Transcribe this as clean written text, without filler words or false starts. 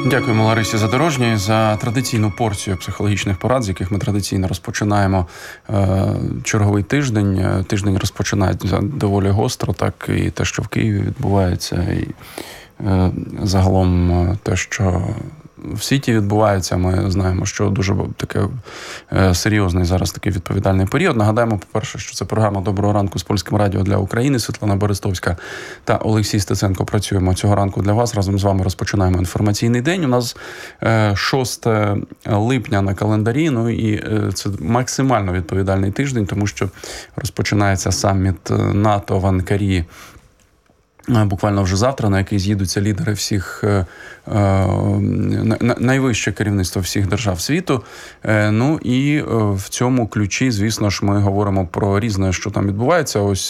Дякуємо Ларисі Задорожній за традиційну порцію психологічних порад, з яких ми традиційно розпочинаємо черговий тиждень. Тиждень розпочинається доволі гостро, так і те, що в Києві відбувається, і загалом те, що в світі відбувається. Ми знаємо, що дуже таке серйозний зараз такий відповідальний період. Нагадаємо, по-перше, що це програма «Доброго ранку» з Польським радіо для України. Світлана Берестовська та Олексій Стеценко працюємо цього ранку для вас. Разом з вами розпочинаємо інформаційний день. У нас 6 липня на календарі, ну і це максимально відповідальний тиждень, тому що розпочинається саміт НАТО в Анкарі буквально вже завтра, на який з'їдуться лідери всіх, найвище керівництво всіх держав світу. Ну і в цьому ключі, звісно ж, ми говоримо про різне, що там відбувається. Ось